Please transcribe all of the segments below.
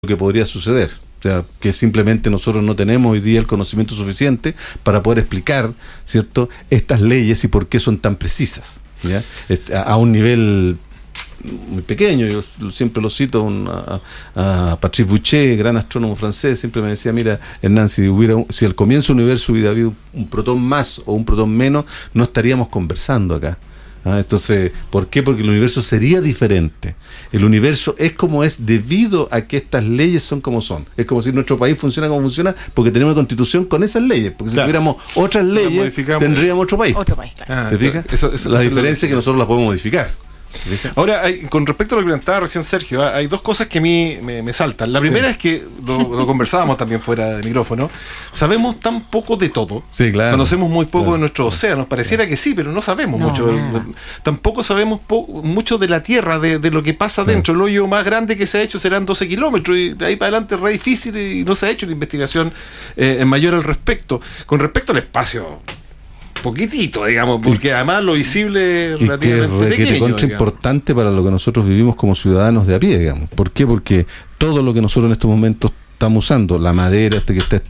que podría suceder. O sea, que simplemente nosotros no tenemos hoy día el conocimiento suficiente para poder explicar, ¿cierto?, estas leyes y por qué son tan precisas, ¿ya? A un nivel muy pequeño. Yo siempre lo cito a Patrice Bouchet, gran astrónomo francés, siempre me decía: mira, Hernán, si al comienzo del universo hubiera habido un protón más o un protón menos, no estaríamos conversando acá. Entonces, ¿por qué? Porque el universo sería diferente. El universo es como es debido a que estas leyes son como son. Es como si nuestro país funciona como funciona porque tenemos una constitución con esas leyes. Porque si tuviéramos otras leyes, tendríamos otro país. Claro. ¿Te fijas? La diferencia es que nosotros la podemos modificar. Ahora, con respecto a lo que comentaba recién Sergio, hay dos cosas que a mí me saltan. La primera es que lo conversábamos también fuera de micrófono. Sabemos tan poco de todo. Sí, claro. Conocemos muy poco de nuestros océanos. Pareciera que sí, pero no sabemos mucho. Tampoco sabemos mucho de la Tierra, de lo que pasa dentro. El hoyo más grande que se ha hecho serán 12 kilómetros y de ahí para adelante es re difícil y no se ha hecho una investigación mayor al respecto. Con respecto al espacio, poquitito, digamos, porque además lo visible es relativamente pequeño. Es importante para lo que nosotros vivimos como ciudadanos de a pie, digamos. ¿Por qué? Porque todo lo que nosotros en estos momentos estamos usando, la madera, que está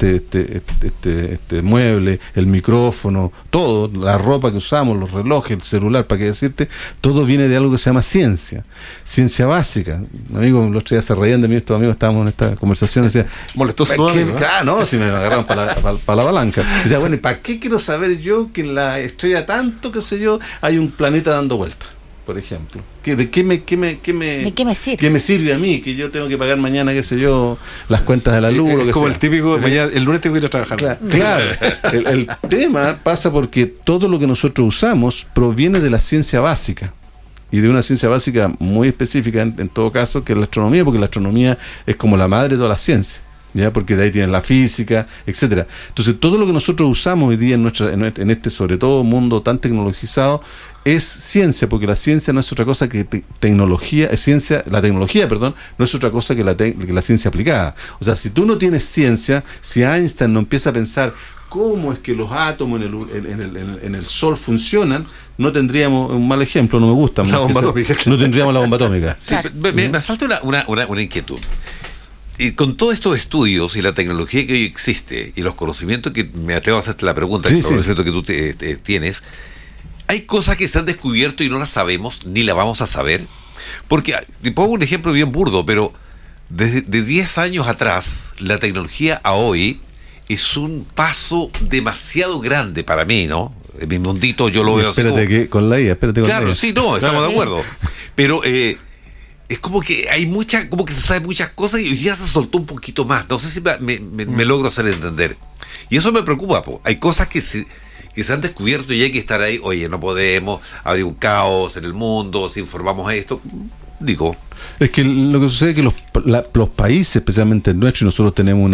este mueble, el micrófono, todo, la ropa que usamos, los relojes, el celular, para qué decirte, todo viene de algo que se llama ciencia básica. Amigos, los otros días se reían de mí, estos amigos, estábamos en esta conversación, decían, molestoso, no, si me agarraron para la palanca. Decía, bueno, ¿y para qué quiero saber yo que en la estrella tanto, qué sé yo, hay un planeta dando vueltas? Por ejemplo, ¿de qué me sirve? ¿Qué me sirve a mí? Que yo tengo que pagar mañana, qué sé yo, las cuentas de la luz, lo que como sea. El típico, mañana, el lunes tengo que ir a trabajar. Claro. El tema pasa porque todo lo que nosotros usamos proviene de la ciencia básica. Y de una ciencia básica muy específica, en todo caso, que es la astronomía, porque la astronomía es como la madre de todas las ciencias. ¿Ya? Porque de ahí tienen la física, etcétera. Entonces, todo lo que nosotros usamos hoy día en este, sobre todo, mundo tan tecnologizado, es ciencia, porque la ciencia no es otra cosa que tecnología, la tecnología, no es otra cosa que la ciencia aplicada. O sea, si tú no tienes ciencia, si Einstein no empieza a pensar cómo es que los átomos en el Sol funcionan, no tendríamos, un mal ejemplo, no me gusta, no tendríamos la bomba atómica. Sí, me asalta una inquietud. Y con todos estos estudios y la tecnología que hoy existe y los conocimientos que me atrevo a hacerte la pregunta, los conocimientos que tú tienes, hay cosas que se han descubierto y no las sabemos ni las vamos a saber. Porque te pongo un ejemplo bien burdo, pero desde 10 años atrás la tecnología a hoy es un paso demasiado grande para mí, ¿no? En mi mundito yo lo veo así. Espérate que con la IA, claro, la IA. Sí, no, estamos de acuerdo. Pero es como que como que se sabe muchas cosas y hoy día se soltó un poquito más. No sé si me logro hacer entender. Y eso me preocupa, po. Hay cosas que se han descubierto y hay que estar ahí. Oye, no podemos, habría un caos en el mundo si informamos esto. Digo. Es que lo que sucede es que los países, especialmente el nuestro, y nosotros tenemos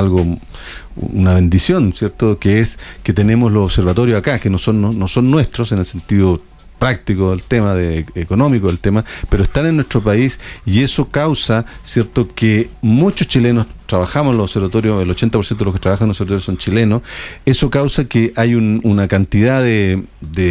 una bendición, ¿cierto? Que es que tenemos los observatorios acá, que no son nuestros en el sentido práctico del tema, económico del tema, pero están en nuestro país y eso causa, ¿cierto?, que muchos chilenos trabajamos en los observatorios, el 80% de los que trabajan en los observatorios son chilenos. Eso causa que hay una cantidad de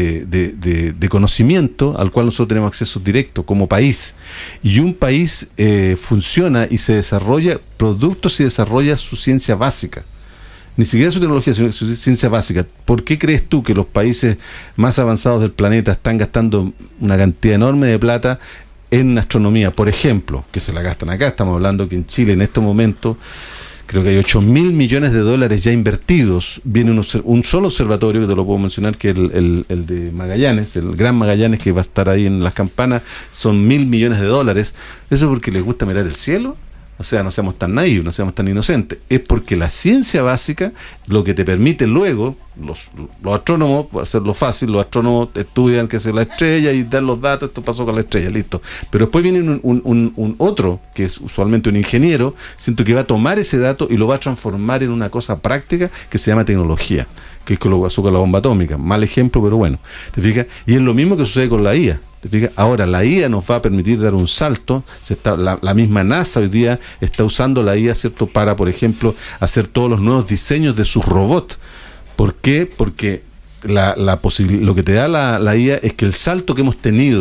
conocimiento al cual nosotros tenemos acceso directo como país, y un país funciona y se desarrolla productos y desarrolla su ciencia básica. Ni siquiera su tecnología, sino su ciencia básica. ¿Por qué crees tú que los países más avanzados del planeta están gastando una cantidad enorme de plata en astronomía? Por ejemplo, que se la gastan acá. Estamos hablando que en Chile en este momento creo que hay $8.000 millones ya invertidos. Viene un solo observatorio, que te lo puedo mencionar, que es el de Magallanes, el Gran Magallanes, que va a estar ahí en las campanas. Son $1.000 millones. ¿Eso es porque les gusta mirar el cielo? O sea, no seamos tan naivos, no seamos tan inocentes. Es porque la ciencia básica, lo que te permite luego, los astrónomos, por hacerlo fácil, los astrónomos estudian que es la estrella y dan los datos, esto pasó con la estrella, listo. Pero después viene un otro, que es usualmente un ingeniero, siento que va a tomar ese dato y lo va a transformar en una cosa práctica que se llama tecnología, que es con lo que pasó con la bomba atómica. Mal ejemplo, pero bueno. ¿Te fijas? Y es lo mismo que sucede con la IA. ¿Te fijas? Ahora la IA nos va a permitir dar un salto. La misma NASA hoy día está usando la IA, ¿cierto?, para, por ejemplo, hacer todos los nuevos diseños de sus robots. ¿Por qué? Porque lo que te da la IA es que el salto que hemos tenido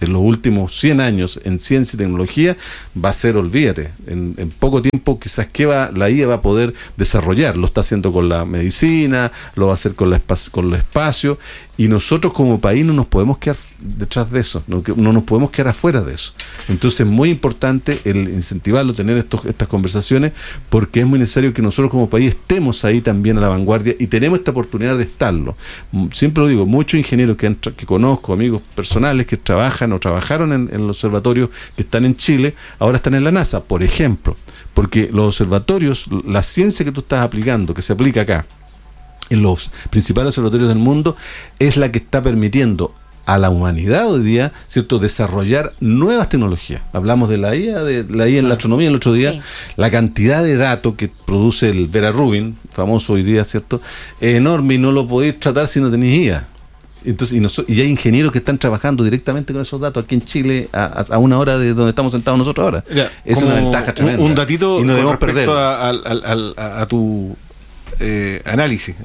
en los últimos 100 años en ciencia y tecnología va a ser, olvídate, en poco tiempo quizás que la IA va a poder desarrollar. Lo está haciendo con la medicina, lo va a hacer con el espacio, y nosotros como país no nos podemos quedar detrás de eso, no nos podemos quedar afuera de eso. Entonces es muy importante el incentivarlo, tener estas conversaciones, porque es muy necesario que nosotros como país estemos ahí también a la vanguardia, y tenemos esta oportunidad de estarlo. Siempre lo digo, muchos ingenieros que conozco, amigos personales que trabajan o trabajaron en los observatorios que están en Chile, ahora están en la NASA, por ejemplo, porque los observatorios, la ciencia que tú estás aplicando, que se aplica acá en los principales observatorios del mundo, es la que está permitiendo a la humanidad hoy día, ¿cierto?, desarrollar nuevas tecnologías. Hablamos de la IA, en la astronomía el otro día, sí. La cantidad de datos que produce el Vera Rubin, famoso hoy día, ¿cierto?, es enorme, y no lo podéis tratar si no tenéis IA. Entonces, y hay ingenieros que están trabajando directamente con esos datos aquí en Chile a una hora de donde estamos sentados nosotros ahora. Ya, es una ventaja tremenda. Un datito y no con respecto a tu análisis.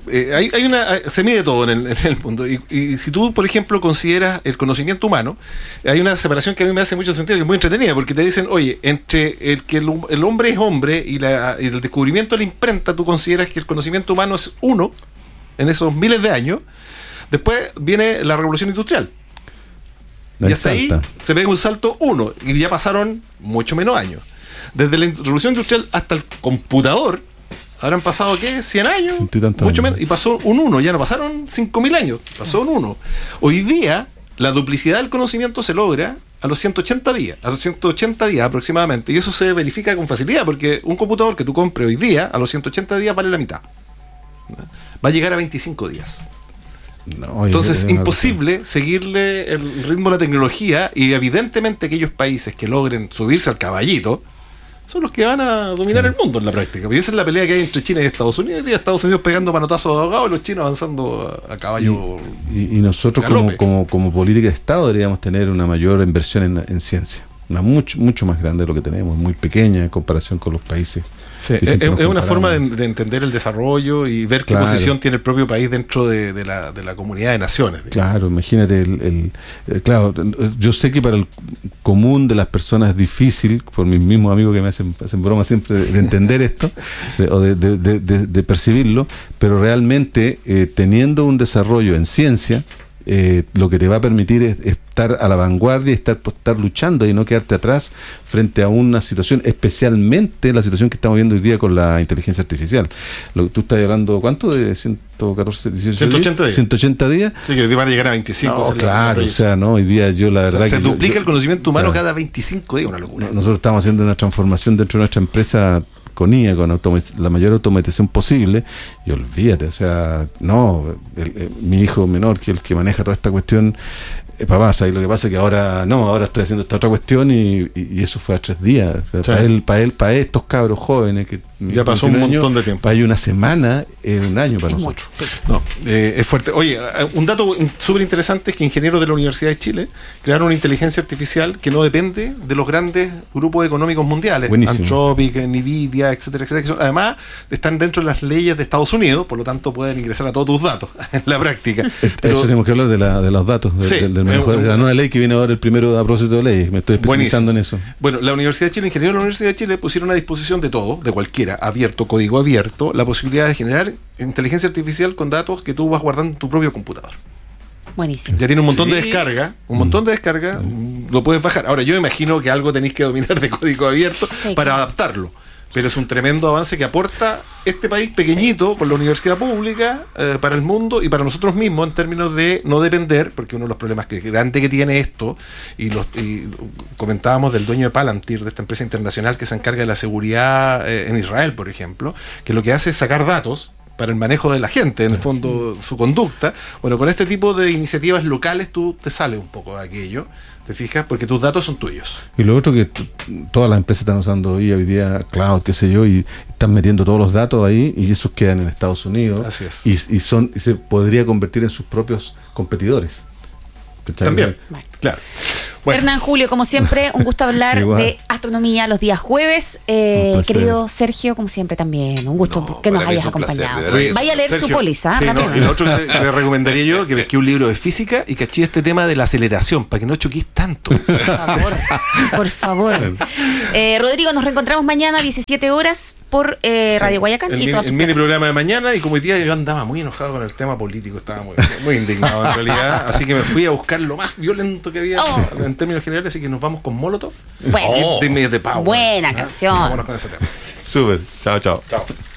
Se mide todo en el mundo. Y si tú, por ejemplo, consideras el conocimiento humano, hay una separación que a mí me hace mucho sentido, que es muy entretenida, porque te dicen, oye, entre el hombre es hombre y el descubrimiento de la imprenta, tú consideras que el conocimiento humano es uno en esos miles de años. Después viene la revolución industrial. Y hasta ahí se pega un salto 1, y ya pasaron mucho menos años. Desde la revolución industrial hasta el computador habrán pasado, ¿qué? 100 años, mucho menos, y pasó un 1, ya no pasaron 5.000 años, pasó un 1. Hoy día la duplicidad del conocimiento se logra a los 180 días aproximadamente, y eso se verifica con facilidad, porque un computador que tú compres hoy día, a los 180 días vale la mitad. Va a llegar a 25 días. No, entonces es imposible seguirle el ritmo de la tecnología, y evidentemente aquellos países que logren subirse al caballito son los que van a dominar el mundo en la práctica. Y esa es la pelea que hay entre China y Estados Unidos, y Estados Unidos pegando manotazos de ahogado y los chinos avanzando a caballo. Y nosotros como política de Estado deberíamos tener una mayor inversión en ciencia, una mucho más grande de lo que tenemos, muy pequeña en comparación con los países. Sí, es una forma de entender el desarrollo y ver qué posición tiene el propio país dentro de la comunidad de naciones. Digamos. Claro, imagínate, claro, yo sé que para el común de las personas es difícil, por mis mismos amigos que me hacen broma siempre, de entender esto, o de percibirlo, pero realmente teniendo un desarrollo en ciencia, lo que te va a permitir es estar a la vanguardia y estar luchando y no quedarte atrás frente a una situación, especialmente la situación que estamos viendo hoy día con la inteligencia artificial. Tú estás hablando, ¿cuánto? De 114, 18 180 días. 180 días. Sí, que van a llegar a 25. No, claro, o sea, no, hoy día yo la verdad se duplica el conocimiento humano cada 25 días, una locura. Nosotros estamos haciendo una transformación dentro de nuestra empresa con IA, con la mayor automatización posible, y olvídate, o sea, no, mi hijo menor, que es el que maneja toda esta cuestión, papá, ¿sabes? Lo que pasa es que ahora estoy haciendo esta otra cuestión, y eso fue a 3 días, o sea, sí. para estos cabros jóvenes que ya pasó un montón de tiempo. Para ellos una semana es un año para nosotros. Mucho, sí. No, es fuerte. Oye, un dato súper interesante es que ingenieros de la Universidad de Chile crearon una inteligencia artificial que no depende de los grandes grupos económicos mundiales. Buenísimo. Anthropic, Nvidia, etcétera, etcétera. Además, están dentro de las leyes de Estados Unidos, por lo tanto pueden ingresar a todos tus datos en la práctica. Eso tenemos que hablar de los datos, de la nueva ley que viene ahora el primero a propósito de ley. Me estoy especializando en eso. Bueno, la Universidad de Chile, ingenieros de la Universidad de Chile pusieron a disposición de todo, de cualquiera, abierto, código abierto, la posibilidad de generar inteligencia artificial con datos que tú vas guardando en tu propio computador. Buenísimo. Ya tiene un montón de descarga, lo puedes bajar. Ahora, yo me imagino que algo tenéis que dominar de código abierto para adaptarlo. Pero es un tremendo avance que aporta este país pequeñito con la universidad pública para el mundo y para nosotros mismos en términos de no depender, porque uno de los problemas grandes que tiene esto, y comentábamos del dueño de Palantir, de esta empresa internacional que se encarga de la seguridad en Israel, por ejemplo, que lo que hace es sacar datos para el manejo de la gente, en el fondo su conducta. Bueno, con este tipo de iniciativas locales tú te sales un poco de aquello, ¿te fijas? Porque tus datos son tuyos. Y lo otro que todas las empresas están usando hoy día cloud, qué sé yo, y están metiendo todos los datos ahí, y esos quedan en Estados Unidos. Así es. Y se podría convertir en sus propios competidores. También, claro. Bueno. Hernán Julio, como siempre, un gusto hablar Igual. de astronomía los días jueves. placer. Querido Sergio, como siempre también, un gusto que nos para mí hayas es un placer, acompañado. de verdad que Vaya a leer Sergio, su póliza. sí, rápido. y lo otro que le recomendaría yo, que pesqué un libro de física y caché este tema de la aceleración, para que no choquís tanto. Por favor, por favor. Rodrigo, nos reencontramos mañana a 17 horas por Radio Guayacán el y todas sus mini programa de mañana, y como hoy día yo andaba muy enojado con el tema político, estaba muy indignado en realidad, así que me fui a buscar lo más violento que había en términos generales, así que nos vamos con Molotov. Bueno. Give me the power. Buena canción. Vámonos con ese tema. Súper. Chao, chao. Chao.